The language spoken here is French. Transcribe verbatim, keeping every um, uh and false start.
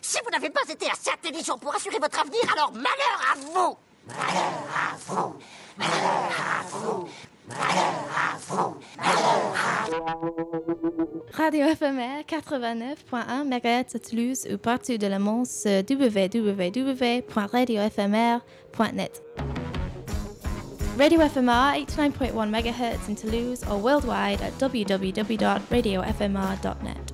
Si vous n'avez pas été assez intelligent pour assurer votre avenir, alors malheur à vous. Malheur à vous. Malheur à vous. Malheur à vous. Malheur à vous. Radio éphémère quatre-vingt-neuf point un mégahertz à Toulouse ou partout de le monde sur w w w point radio éphémère point net. Radio F M R eighty-nine point one megahertz in Toulouse or worldwide at w w w dot radio f m r dot net.